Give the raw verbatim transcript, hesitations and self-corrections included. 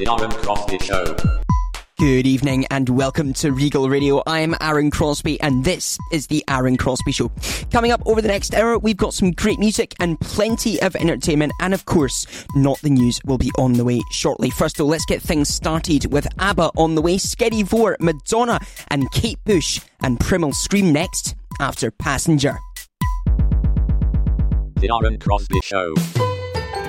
The Aaron Crosby Show. Good evening and welcome to Regal Radio. I'm Aaron Crosby and this is the Aaron Crosby Show. Coming up over the next hour, we've got some great music and plenty of entertainment, and of course, Not the News will be on the way shortly. First though, let's get things started with ABBA on the way, Skeddy Vore, Madonna and Kate Bush, and Primal Scream next after Passenger. The Aaron Crosby Show.